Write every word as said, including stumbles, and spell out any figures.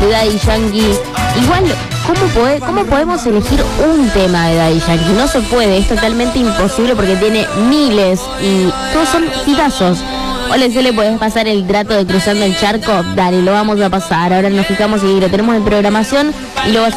de Daddy Yankee. Igual, ¿cómo, pode, ¿cómo podemos elegir un tema de Daddy Yankee? No se puede, es totalmente imposible porque tiene miles y todos son hitazos. Hola, ¿se le puedes pasar el trato de Cruzando el Charco? Dale, lo vamos a pasar. Ahora nos fijamos y lo tenemos en programación y lo vas a